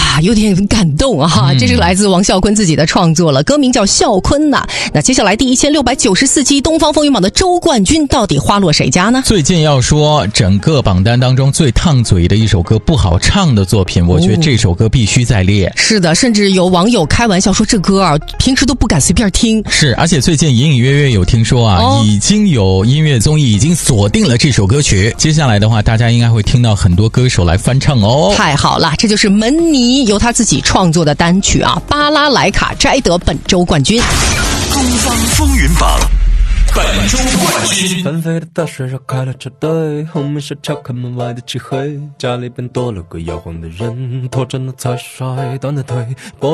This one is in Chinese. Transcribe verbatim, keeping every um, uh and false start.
呀，有点感动啊！嗯、这是来自王啸坤自己的创作了，歌名叫《啸坤》呐。那接下来第一千六百九十四期东方风云榜的周冠军到底花落谁家呢？ 最近要说整个榜单当中最烫嘴的一首歌，不好唱的作品，我觉得这首歌必须在列。 哦、是的，甚至有网友开玩笑说这歌啊，平时都不敢随便听。 是，而且最近隐隐约约有听说啊，哦、已经有音乐综艺已经锁定了这首歌曲。接下来的话，大家应该会听到很多歌手来翻唱哦。 太好了，这就是门尼由他自己创作的单曲啊，《巴拉莱卡》摘得本周冠军。 东方风云榜本周冠军。 纷飞的大水绕开了车队，后面是敲开门外的漆黑，家里边多了个摇晃的人，拖着那才甩断的腿。